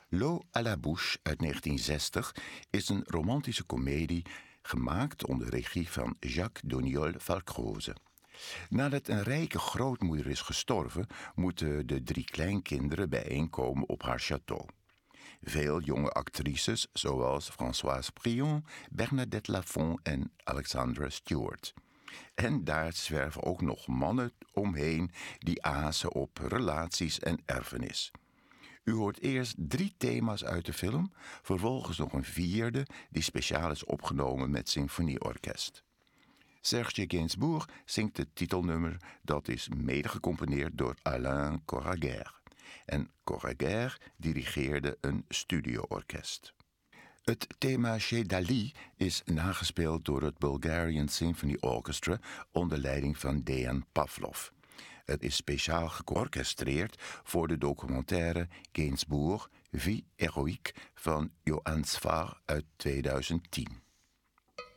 L'eau à la bouche uit 1960 is een romantische komedie gemaakt onder regie van Jacques Doniol Falcroze. Nadat een rijke grootmoeder is gestorven, moeten de 3 kleinkinderen bijeenkomen op haar château. Veel jonge actrices, zoals Françoise Prion, Bernadette Lafont en Alexandra Stewart. En daar zwerven ook nog mannen omheen die azen op relaties en erfenis. U hoort eerst 3 thema's uit de film, vervolgens nog een 4e die speciaal is opgenomen met symfonieorkest. Serge Gainsbourg zingt het titelnummer, dat is mede gecomponeerd door Alain Coraguer. En Coraguer dirigeerde een studioorkest. Het thema Chez Dali is nagespeeld door het Bulgarian Symphony Orchestra onder leiding van Dejan Pavlov. Het is speciaal georchestreerd voor de documentaire Gainsbourg, Vie héroïque van Johan Sfar uit 2010.